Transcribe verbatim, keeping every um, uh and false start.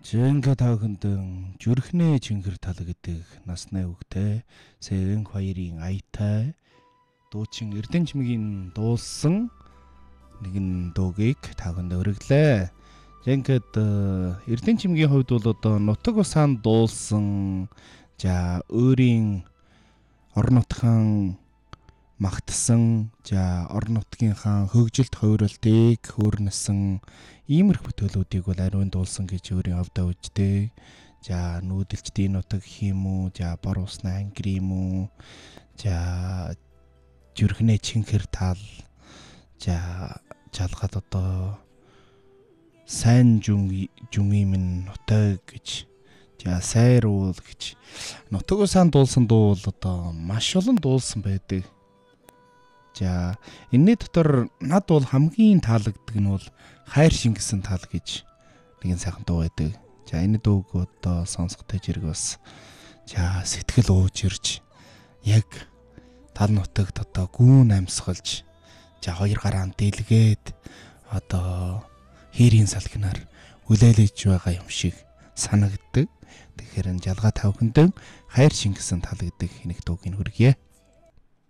Жэнка таахындан зүрхнээ чингэр тал гэдэг насны үгтэй Сэгэн хоёрын аятай дуучин Эрдэнэ чимгийн дуулсан нэгэн дуугийг таахынд өргөлээ. Жэнкэд Эрдэнэ чимгийн хувьд бол одоо нутаг усаан дуулсан за өөрийн орон нутгийн магтсан за орон нутгийнхаа хөгжилт хувиралтыг хөөрнөсөн иймэрхүү төлөвүүдийг бол ариун дуулсан гэж өөрийн хувьдаа үздэг. За нүүдэлчдийн нутаг гэх юм уу, за бор усны ангир юм уу, за зүрхнээ чинхэр тал, за жалгаад одоо сайн жүн жүмийн минь нутаг гэж, за сайр уул гэж нутаг усаан дуулсан дуу бол одоо маш олон дуулсан байдаг. За энэний дотор над бол хамгийн таалагддаг нь бол хайр шингэсэн тал гэж нэгэн сайхан дуу байдаг. За энэ дууг одоо сонсохтой зэрэг бас за сэтгэл ууж ирж яг тал нутагт одоо гүүн амьсгалж за хоёр гараан дэлгээд одоо хийрийн салхинаар хүлээлгэж байгаа юм шиг санагддаг. Тэгэхээр энэ жалгаа тавхиндэн хайр шингэсэн тал гэдэг нэг дууг ин хүргье.